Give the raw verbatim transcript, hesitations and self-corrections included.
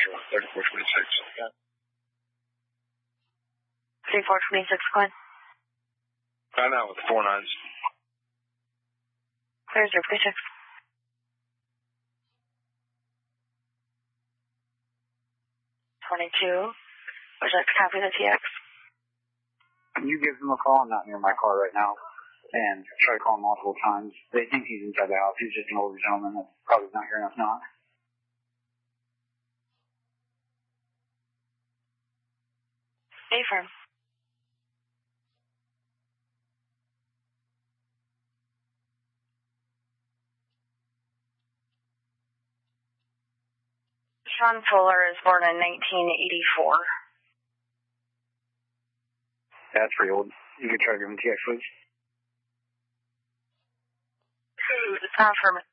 Central, thirty-four twenty-six. Okay. thirty-four twenty-six, Glenn. I know, with the four nines. Clear zero twenty-six. twenty-two. Would you like to copy the T X? Can you give him a call? I'm not near my car right now. And try to call him multiple times. They think he's inside the house. He's just an older gentleman that's probably not hearing us knock. Stay firm. Sean Fuller is born in nineteen eighty-four. That's pretty old. You could try to give him T X, please. Affirmative.